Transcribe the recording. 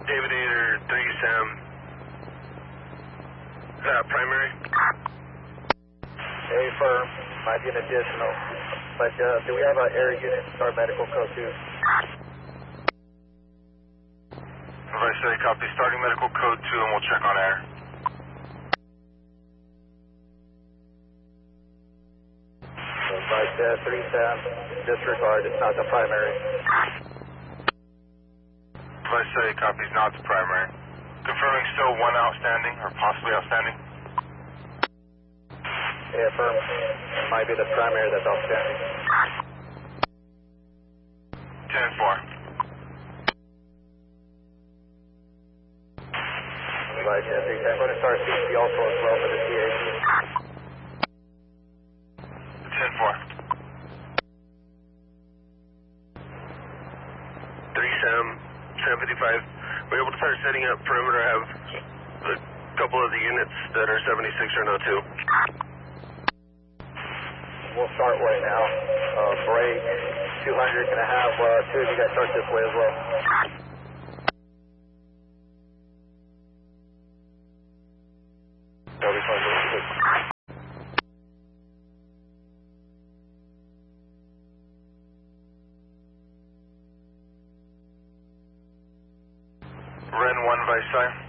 David 8 or 3 Sam. Primary. A firm, might be an additional. But do we have an air unit start medical code 2? Vice A, copy. Starting medical code 2 and we'll check on air. Vice 3 Sam, disregard, it's not the primary. Vice A, copies not the primary. Confirming still one outstanding or possibly outstanding. Yeah, firm. It might be the primary that's outstanding. 10-4. Right, yeah, I'm going to start CC also as well for the CAC. 10-4. 3 Sam, Sam 55. We're able to start setting up perimeter. Have a couple of the units that are 76 or no 2. We'll start right now. Break 200. Gonna have two of you guys start this way as well. Ren 1 Vice